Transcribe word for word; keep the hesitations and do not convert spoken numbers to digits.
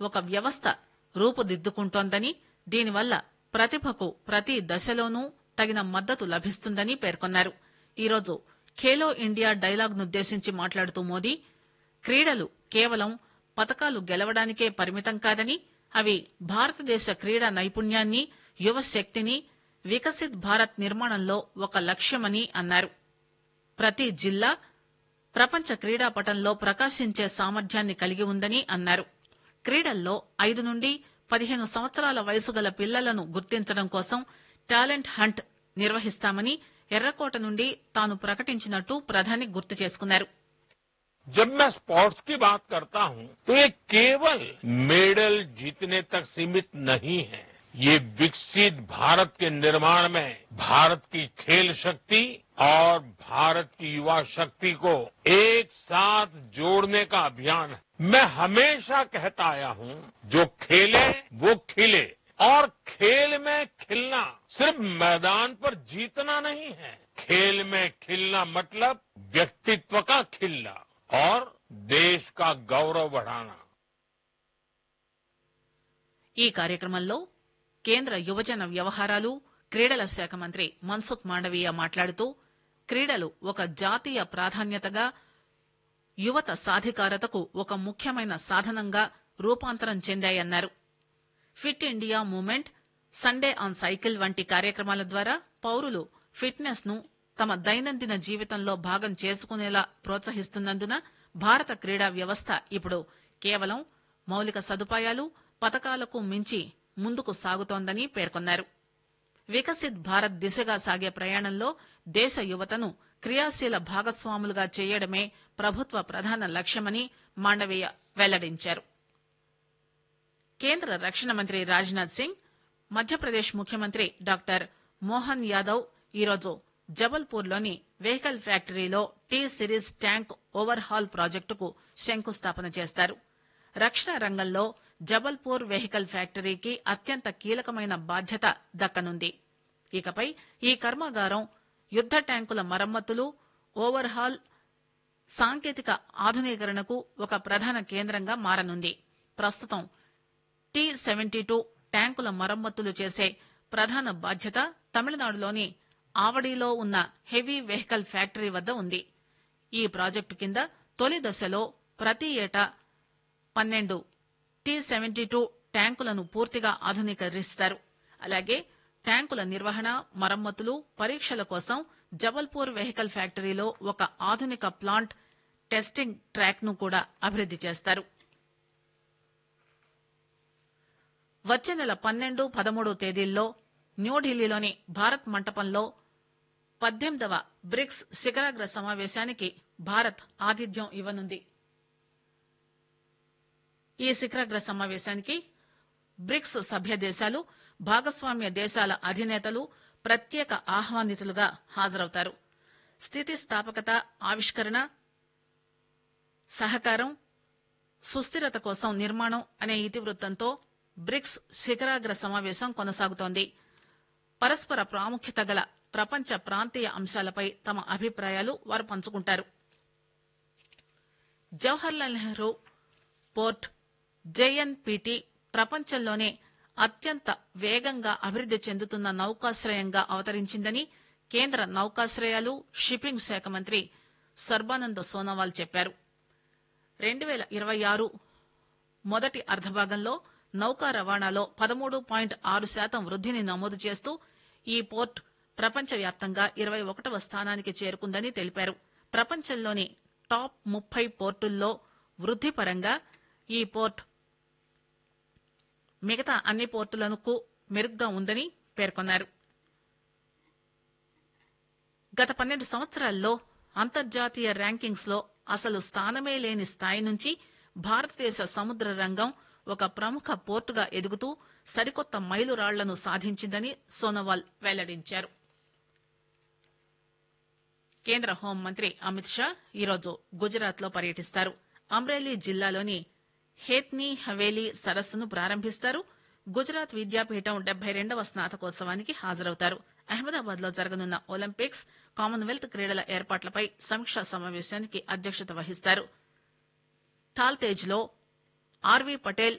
ఒక వ్యవస్థ రూపుదిద్దుకుంటోందని, దీనివల్ల ప్రతిభకు ప్రతి దశలోనూ తగిన మద్దతు లభిస్తుందని పేర్కొన్నారు. ఈరోజు ఖేలో ఇండియా డైలాగ్ నుద్దేశించి మాట్లాడుతూ మోదీ క్రీడలు కేవలం పతకాలు గెలవడానికే పరిమితం కాదని, అవి భారతదేశ క్రీడా నైపుణ్యాన్ని, యువశక్తిని, వికసిత్ భారత్ నిర్మాణంలో ఒక లక్ష్యమని అన్నారు. ప్రతి జిల్లా ప్రపంచ క్రీడాపటంలో ప్రకాశించే సామర్థ్యాన్ని కలిగి ఉందని అన్నారు. క్రీడల్లో ఐదు నుండి పదిహేను సంవత్సరాల వయసు గల పిల్లలను గుర్తించడం కోసం టాలెంట్ హంట్ నిర్వహిస్తామని ఎర్రకోట నుండి తాను ప్రకటించినట్టు ప్రధాని గుర్తు చేసుకున్నారు. जब मैं स्पोर्ट्स की बात करता हूं तो ये केवल मेडल जीतने तक सीमित नहीं है. ये विकसित भारत के निर्माण में भारत की खेल शक्ति और भारत की युवा शक्ति को एक साथ जोड़ने का अभियान है. मैं हमेशा कहता आया हूं, जो खेले वो खिले, और खेल में खिलना सिर्फ मैदान पर जीतना नहीं है. खेल में खिलना मतलब व्यक्तित्व का खिलना और देश का गौरव बढ़ाना. ఈ కార్యక్రమంలో కేంద్ర యువజన వ్యవహారాలు, క్రీడల శాఖ మంత్రి మన్సుఖ్ మాండవీయ మాట్లాడుతూ క్రీడలు ఒక జాతీయ ప్రాధాన్యతగా, యువత సాధికారతకు ఒక ముఖ్యమైన సాధనంగా రూపాంతరం చెందాయన్నారు. Fit India movement, Sunday on cycle వంటి కార్యక్రమాల ద్వారా పౌరులు ఫిట్నెస్ ను తమ దైనందిన జీవితంలో భాగం చేసుకునేలా ప్రోత్సహిస్తున్నందున భారత క్రీడా వ్యవస్థ ఇప్పుడు కేవలం మౌలిక సదుపాయాలు, పతకాలకు మించి ముందుకు సాగుతోందని పేర్కొన్నారు. వికసిత్ భారత్ దిశగా సాగే ప్రయాణంలో దేశ యువతను క్రియాశీల భాగస్వాములుగా చేయడమే ప్రభుత్వ ప్రధాన లక్ష్యమని మాండవీయ వెల్లడించారు. కేంద్ర రక్షణ మంత్రి రాజ్నాథ్ సింగ్, మధ్యప్రదేశ్ ముఖ్యమంత్రి డాక్టర్ మోహన్ యాదవ్ ఈరోజు జబల్పూర్లోని వెహికల్ ఫ్యాక్టరీలో T series tank over hall ప్రాజెక్టుకు శంకుస్థాపన చేస్తారు. రక్షణ రంగంలో జబల్పూర్ వెహికల్ ఫ్యాక్టరీకి అత్యంత కీలకమైన బాధ్యత దక్కనుంది. ఇకపై ఈ కర్మాగారం యుద్ద ట్యాంకుల మరమ్మతులు, ఓవర్ హాల్, సాంకేతిక ఆధునీకరణకు ఒక ప్రధాన కేంద్రంగా మారనుంది. ప్రస్తుతం టీ సెవెంటీ టూ ట్యాంకుల మరమ్మతులు చేసే ప్రధాన బాధ్యత తమిళనాడులోని ఆవడిలో ఉన్న హెవీ వెహికల్ ఫ్యాక్టరీ వద్ద ఉంది. ఈ ప్రాజెక్టు కింద తొలి దశలో ప్రతి ఏటా పన్నెండు టీ సెవెంటీ టూ ట్యాంకులను పూర్తిగా ఆధునీకరిస్తారు. అలాగే ట్యాంకుల నిర్వహణ, మరమ్మతులు, పరీక్షల కోసం జబల్పూర్ వెహికల్ ఫ్యాక్టరీలో ఒక ఆధునిక ప్లాంట్, టెస్టింగ్ ట్రాక్ ను కూడా అభివృద్ది చేస్తారు. వచ్చే నెల పన్నెండు, పదమూడు తేదీల్లో న్యూఢిల్లీలోని భారత్ మంటపంలో పద్దెనిమిదవ బ్రిక్స్ శిఖరాగ్ర సమావేశానికి భారత్ ఆతిథ్యం ఇవ్వనుంది. ఈ శిఖరాగ్ర సమావేశానికి బ్రిక్స్ సభ్య దేశాలు, భాగస్వామ్య దేశాల అధినేతలు ప్రత్యేక ఆహ్వానితులుగా హాజరవుతారు. స్థితిస్థాపకత, ఆవిష్కరణ, సహకారం, సుస్థిరత కోసం నిర్మాణం అనే ఇతివృత్తంతో బ్రిక్స్ శిఖరాగ్ర సమావేశం కొనసాగుతోంది. పరస్పర ప్రాముఖ్యత గల ప్రపంచ ప్రాంతీయ అంశాలపై తమ అభిప్రాయాలు వారు పంచుకుంటారు. జవహర్లాల్ నెహ్రూ పోర్ట్ జేఎన్పీటీ ప్రపంచంలోనే అత్యంత వేగంగా అభివృద్ది చెందుతున్న నౌకాశ్రయంగా అవతరించిందని కేంద్ర నౌకాశ్రయాలు, షిప్పింగ్ శాఖ మంత్రి సర్బానంద్ సోనోవాల్ చెప్పారు. రెండు పేల ఇరవై ఆరు మొదటి అర్ధభాగంలో నౌకా రవాణాలో పదమూడు పాయింట్ ఆరు శాతం వృద్దిని నమోదు చేస్తూ ఈ పోర్ట్ ప్రపంచవ్యాప్తంగా ఇరవై ఒకటవ స్థానానికి చేరుకుందని తెలిపారు. ప్రపంచంలోని టాప్ ముప్పై పోర్టుల్లో వృద్ది పరంగా ఈ పోర్ట్ మిగతా అన్ని పోర్టులకు మెరుగ్గా ఉందని పేర్కొన్నారు. గత పన్నెండు సంవత్సరాల్లో అంతర్జాతీయ ర్యాంకింగ్స్ లో అసలు స్థానమే లేని స్థాయి నుంచి భారతదేశ సముద్ర రంగం ఒక ప్రముఖ పోర్టుగా ఎదుగుతూ సరికొత్త మైలురాళ్లను సాధించిందని సోనోవాల్ వెల్లడించారు. కేంద్ర హోంమంత్రి అమిత్ షా ఈరోజు గుజరాత్ లో పర్యటిస్తారు. అమ్రేలీ జిల్లాలోని హేత్నీ హవేలీ సరస్సును ప్రారంభిస్తారు. గుజరాత్ విద్యాపీఠం డెబ్బై రెండవ స్నాతకోత్సవానికి హాజరవుతారు. అహ్మదాబాద్ లో జరగనున్న ఒలింపిక్స్, కామన్వెల్త్ క్రీడల ఏర్పాట్లపై సమీక్షా సమావేశానికి అధ్యక్షత వహిస్తారు. థాల్తేజ్ లో ఆర్వీ పటేల్